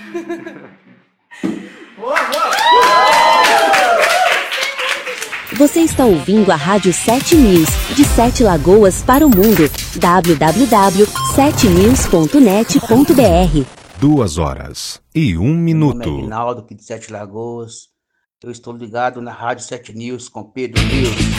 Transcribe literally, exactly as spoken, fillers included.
Boa, boa! Você está ouvindo a Rádio sete News, de Sete Lagoas para o mundo. w w w ponto sete news ponto net ponto b r. Duas horas e um minuto. Meu nome é Rinaldo, aqui de Sete Lagoas. Eu estou ligado na Rádio sete News com Pedro News.